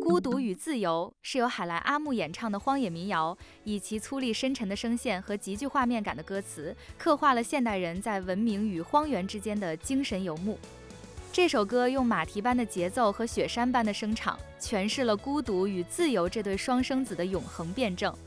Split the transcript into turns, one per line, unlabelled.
孤独与自由是由海莱阿木演唱的荒野民谣，以其粗粝深沉的声线和极具画面感的歌词，刻画了现代人在文明与荒原之间的精神游牧。这首歌用马蹄般的节奏和雪山般的声场，诠释了孤独与自由这对双生子的永恒辩证。